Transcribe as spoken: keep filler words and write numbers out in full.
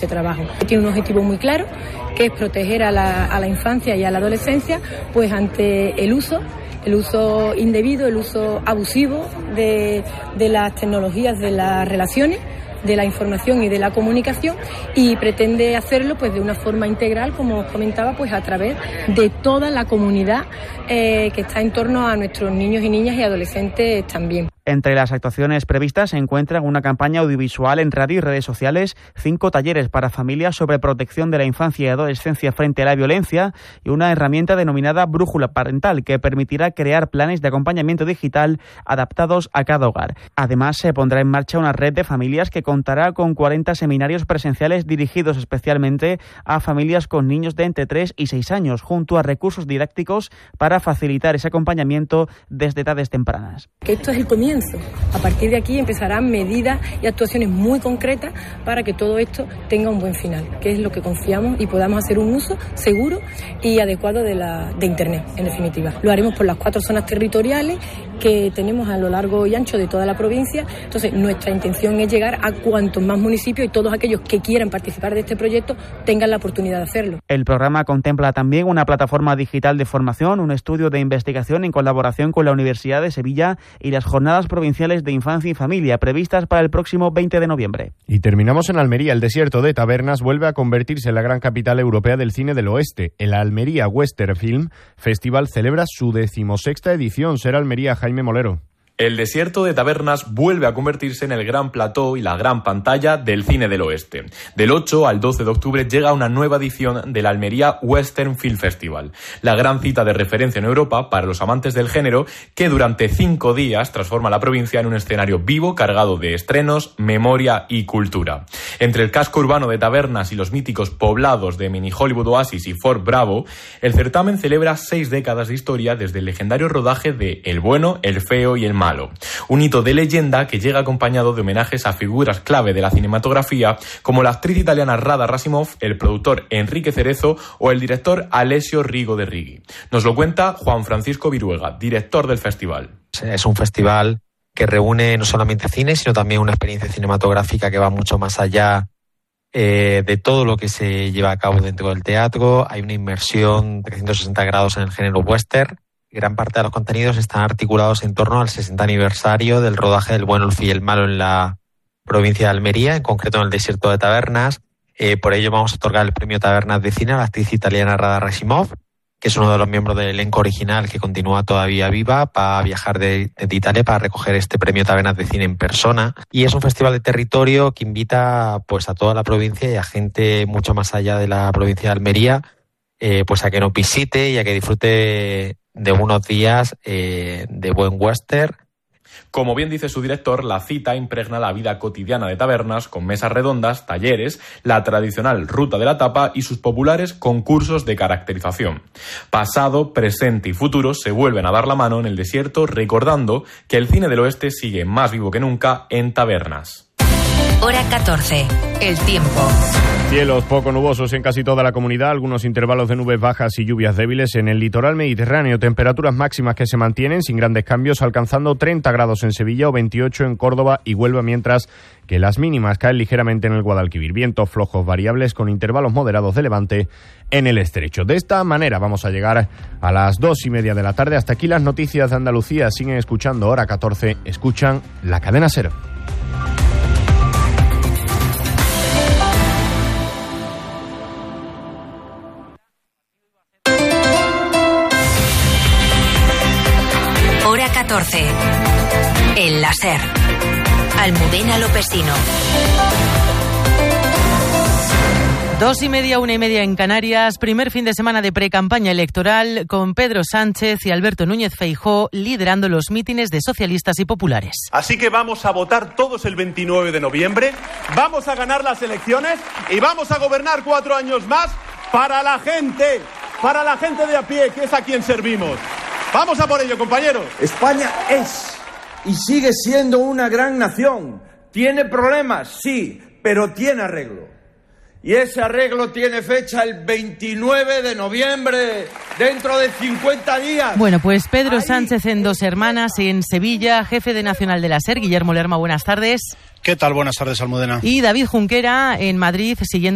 este trabajo. Tiene un objetivo muy claro, que es proteger a la, a la infancia y a la adolescencia pues ante el uso el uso indebido, el uso abusivo de, de las tecnologías, de las relaciones, de la información y de la comunicación, y pretende hacerlo pues de una forma integral, como os comentaba, pues a través de toda la comunidad eh, que está en torno a nuestros niños y niñas y adolescentes también. Entre las actuaciones previstas se encuentran una campaña audiovisual en radio y redes sociales, cinco talleres para familias sobre protección de la infancia y adolescencia frente a la violencia y una herramienta denominada Brújula Parental que permitirá crear planes de acompañamiento digital adaptados a cada hogar. Además, se pondrá en marcha una red de familias que contará con cuarenta seminarios presenciales dirigidos especialmente a familias con niños de entre tres y seis años, junto a recursos didácticos para facilitar ese acompañamiento desde edades tempranas. Esto es el comienzo. A partir de aquí empezarán medidas y actuaciones muy concretas para que todo esto tenga un buen final, que es lo que confiamos, y podamos hacer un uso seguro y adecuado de, la, de Internet, en definitiva. Lo haremos por las cuatro zonas territoriales que tenemos a lo largo y ancho de toda la provincia. Entonces, nuestra intención es llegar a cuantos más municipios, y todos aquellos que quieran participar de este proyecto tengan la oportunidad de hacerlo. El programa contempla también una plataforma digital de formación, un estudio de investigación en colaboración con la Universidad de Sevilla y las jornadas provinciales de infancia y familia previstas para el próximo veinte de noviembre. Y terminamos en Almería. El desierto de Tabernas vuelve a convertirse en la gran capital europea del cine del oeste. El Almería Western Film Festival celebra su decimosexta edición. Será Almería, Jaime Molero. El desierto de Tabernas vuelve a convertirse en el gran plató y la gran pantalla del cine del oeste. Del ocho al doce de octubre llega una nueva edición del Almería Western Film Festival, la gran cita de referencia en Europa para los amantes del género, que durante cinco días transforma la provincia en un escenario vivo cargado de estrenos, memoria y cultura. Entre el casco urbano de Tabernas y los míticos poblados de Mini Hollywood Oasis y Fort Bravo, el certamen celebra seis décadas de historia desde el legendario rodaje de El bueno, el feo y el malo. Un hito de leyenda que llega acompañado de homenajes a figuras clave de la cinematografía como la actriz italiana Rada Rasimov, el productor Enrique Cerezo o el director Alessio Rigo de Righi. Nos lo cuenta Juan Francisco Viruega, director del festival. Es un festival que reúne no solamente cine, sino también una experiencia cinematográfica que va mucho más allá eh, de todo lo que se lleva a cabo dentro del teatro. Hay una inmersión trescientos sesenta grados en el género western. Gran parte de los contenidos están articulados en torno al sesenta aniversario del rodaje del bueno, el feo y el malo en la provincia de Almería, en concreto en el desierto de Tabernas. Eh, por ello vamos a otorgar el premio Tabernas de Cine a la actriz italiana Rada Rasimov, que es uno de los miembros del elenco original que continúa todavía viva, para viajar de, de Italia para recoger este premio Tabernas de Cine en persona. Y es un festival de territorio que invita pues a toda la provincia y a gente mucho más allá de la provincia de Almería, eh, pues a que nos visite y a que disfrute de unos días eh, de buen western. Como bien dice su director, la cita impregna la vida cotidiana de Tabernas con mesas redondas, talleres, la tradicional ruta de la tapa y sus populares concursos de caracterización. Pasado, presente y futuro se vuelven a dar la mano en el desierto, recordando que el cine del oeste sigue más vivo que nunca en Tabernas. Hora catorce. El tiempo. Cielos poco nubosos en casi toda la comunidad, algunos intervalos de nubes bajas y lluvias débiles en el litoral mediterráneo, temperaturas máximas que se mantienen sin grandes cambios, alcanzando treinta grados en Sevilla o veintiocho en Córdoba y Huelva, mientras que las mínimas caen ligeramente en el Guadalquivir. Vientos flojos variables con intervalos moderados de levante en el estrecho. De esta manera vamos a llegar a las dos y media de la tarde. Hasta aquí las noticias de Andalucía. Siguen escuchando Hora catorce, escuchan la cadena SER. Hora catorce. El láser. Almudena Lopesino. Dos y media, una y media en Canarias. Primer fin de semana de pre-campaña electoral con Pedro Sánchez y Alberto Núñez Feijóo liderando los mítines de socialistas y populares. Así que vamos a votar todos el veintinueve de noviembre, vamos a ganar las elecciones y vamos a gobernar cuatro años más para la gente, para la gente de a pie, que es a quien servimos. Vamos a por ello, compañeros. España es y sigue siendo una gran nación. ¿Tiene problemas? Sí, pero tiene arreglo. Y ese arreglo tiene fecha el veintinueve de noviembre, dentro de cincuenta días. Bueno, pues Pedro Sánchez en Dos Hermanas, en Sevilla, jefe de Nacional de la SER, Guillermo Lerma, buenas tardes. ¿Qué tal? Buenas tardes, Almudena. Y David Junquera en Madrid, siguiendo